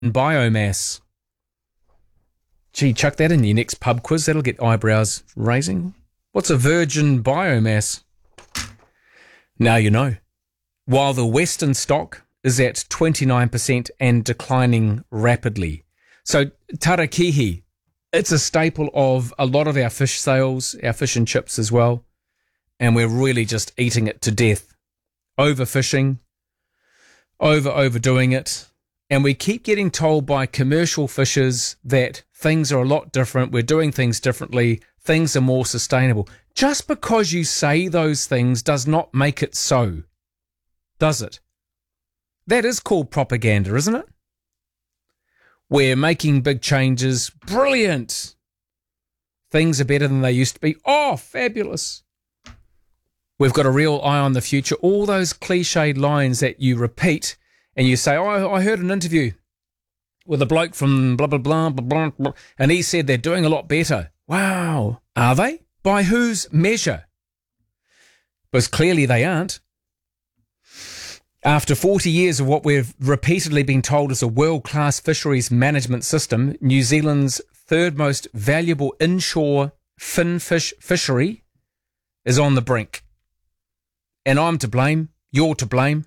biomass. Gee, chuck that in your next pub quiz. That'll get eyebrows raising. What's a virgin biomass? Now you know. While the Western stock is at 29% and declining rapidly. So tarakihi, it's a staple of a lot of our fish sales, our fish and chips as well. And we're really just eating it to death. Overfishing, overdoing it. And we keep getting told by commercial fishers that things are a lot different. We're doing things differently. Things are more sustainable. Just because you say those things does not make it so, does it? That is called propaganda, isn't it? We're making big changes. Brilliant. Things are better than they used to be. Oh, fabulous. We've got a real eye on the future. All those cliched lines that you repeat and you say, oh, I heard an interview with a bloke from blah, blah, blah, blah, blah, blah, and he said they're doing a lot better. Wow. Are they? By whose measure? Because clearly they aren't. After 40 years of what we've repeatedly been told is a world-class fisheries management system, New Zealand's third most valuable inshore finfish fishery is on the brink. And I'm to blame. You're to blame.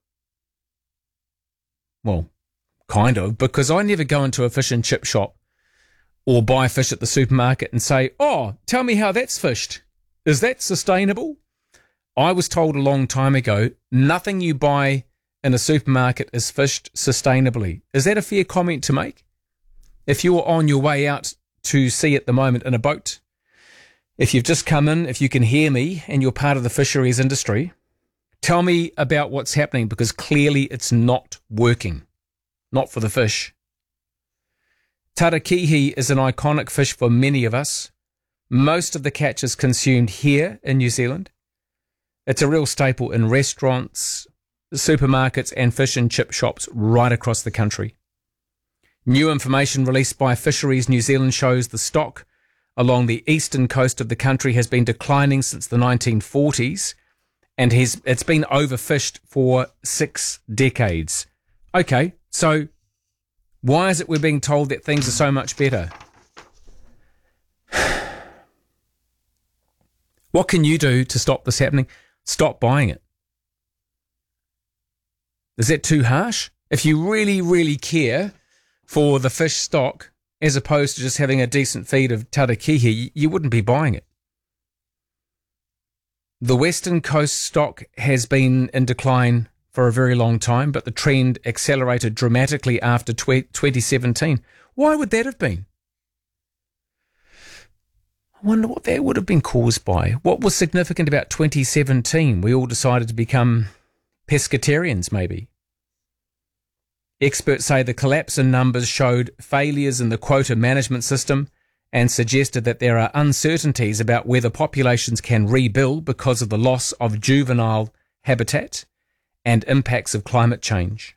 Well, kind of, because I never go into a fish and chip shop or buy fish at the supermarket and say, oh, tell me how that's fished. Is that sustainable? I was told a long time ago, nothing you buy in a supermarket is fished sustainably. Is that a fair comment to make? If you're on your way out to sea at the moment in a boat, if you've just come in, if you can hear me and you're part of the fisheries industry, tell me about what's happening, because clearly it's not working. Not for the fish. Tarakihi is an iconic fish for many of us. Most of the catch is consumed here in New Zealand. It's a real staple in restaurants, supermarkets and fish and chip shops right across the country. New information released by Fisheries New Zealand shows the stock along the eastern coast of the country has been declining since the 1940s and it's been overfished for 6 decades. Okay, so why is it we're being told that things are so much better? What can you do to stop this happening? Stop buying it. Is that too harsh? If you really, really care for the fish stock, as opposed to just having a decent feed of tarakihi, you wouldn't be buying it. The Western Coast stock has been in decline for a very long time, but the trend accelerated dramatically after 2017. Why would that have been? I wonder what that would have been caused by. What was significant about 2017? We all decided to become pescatarians, maybe. Experts say the collapse in numbers showed failures in the quota management system and suggested that there are uncertainties about whether populations can rebuild because of the loss of juvenile habitat and impacts of climate change.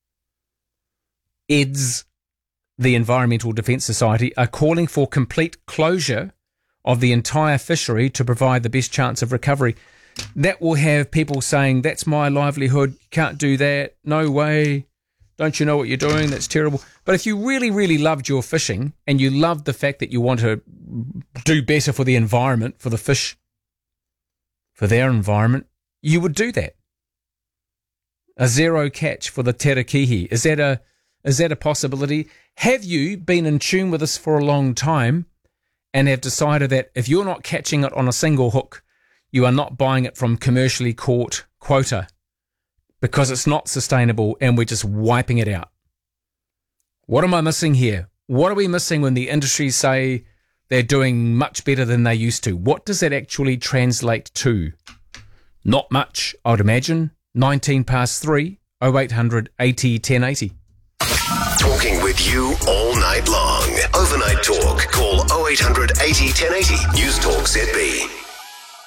EDS, the Environmental Defence Society, are calling for complete closure of the entire fishery to provide the best chance of recovery. That will have people saying, that's my livelihood, can't do that, no way, don't you know what you're doing, that's terrible. But if you really, really loved your fishing and you loved the fact that you want to do better for the environment, for the fish, for their environment, you would do that. A zero catch for the tarakihi. Is that a possibility? Have you been in tune with this for a long time and have decided that if you're not catching it on a single hook, you are not buying it from commercially caught quota because it's not sustainable and we're just wiping it out? What am I missing here? What are we missing when the industries say they're doing much better than they used to? What does that actually translate to? Not much, I would imagine. 3 0800 80 1080. Talking with you all night long. Overnight talk. Call 0800 80 1080. News Talk ZB.